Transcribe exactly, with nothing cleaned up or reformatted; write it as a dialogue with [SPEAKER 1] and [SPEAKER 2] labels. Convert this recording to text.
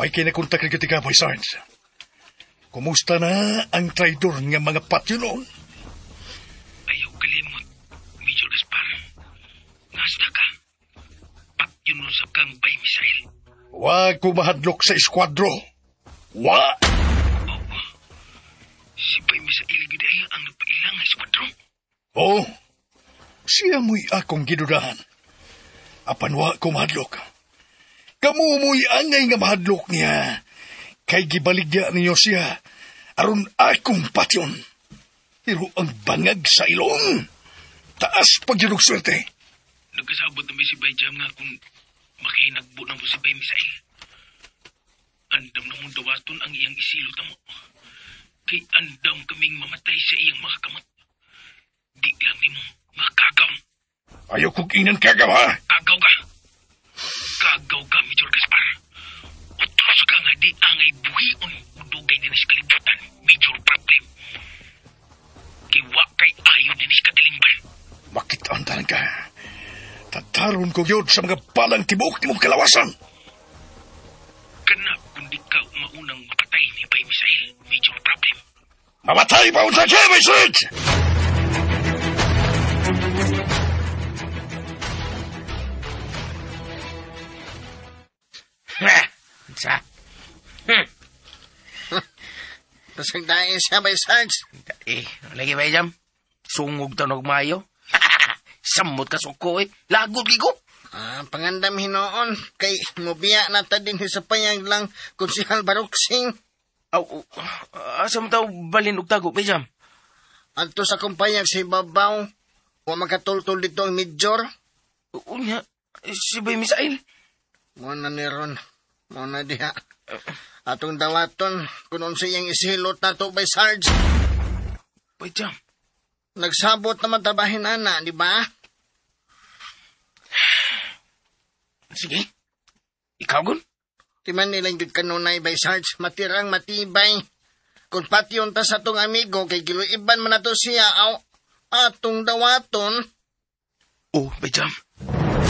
[SPEAKER 1] May kinakontak rin kita, Boy Sarge. Kumusta na ang traidor ng mga patyo noon?
[SPEAKER 2] Ayaw kalimot, Major Gaspar. Nasta ka. Patyo nun sa kang Bay Misael.
[SPEAKER 1] Huwag ko mahadlok sa eskwadro. Wa!
[SPEAKER 2] Oo. Si Bay Misael gid ay ang napailang nga eskwadro.
[SPEAKER 1] Oo. Siya mo'y akong gidudahan. Apan wa ko mahadlok. Kamu mo'y angay nga mahadlok niya. Kay gibaligya ninyo siya, aron akong patyon. Pero ang bangag sa ilong, taas pagyunog swerte.
[SPEAKER 2] Nagkasabot na may si Bay Jam nga kung makinagbo na mo si Bay Misael. Andam na mong dawaton ang iyang isilot mo. Kay andam kaming mamatay sa iyang mga kamot. Di lang ni mo makagaw.
[SPEAKER 1] Ayaw kong inan kagaw, ha?
[SPEAKER 2] Kagaw ka. Kagaw ka, Major Gaspar. Utros ka nga di angay buhion udugay din sa kalibutan, Major Problem. Kiwa kay ayaw din sa katilingban.
[SPEAKER 1] Makitaan talaga. Tataron ko yun sa mga palang tibok ni mong kalawasan.
[SPEAKER 2] Kana kung di ka maunang mapatay ni Bay Misael, Major Problem.
[SPEAKER 1] Mamatay pa unsa siya, may Sarge!
[SPEAKER 3] Ha! Sa? Hmm. Pasag dahil siya, Bay Sarge.
[SPEAKER 4] Eh, lagi ba jam? Sungog tanog mayo. Samot ka suko eh. Lagot gigo.
[SPEAKER 3] Ah, pangandam hinoon. Kay mubiya na ta din sa payang lang Konsehal Baruksing.
[SPEAKER 4] Aw, oh, asam taw balin og tago ba jam?
[SPEAKER 3] Anto sa kumpayag si Babaw. O makatultol dito ang Major.
[SPEAKER 4] Unya, si Bay Misael.
[SPEAKER 3] Muna ni Ron. Muna diha. Atong dawaton, kunon siyang isilot na to, Bay Sarge.
[SPEAKER 4] Bay jam.
[SPEAKER 3] Nagsabot naman tabahin, ana, di ba?
[SPEAKER 4] Sige. Ikaw gun?
[SPEAKER 3] Timan nilang yun kanunay, Bay Sarge. Matirang matibay. Kung patyon ta sa tong amigo, kay giluiban man na to siya, aw, atong dawaton.
[SPEAKER 4] Oh, Bay jam.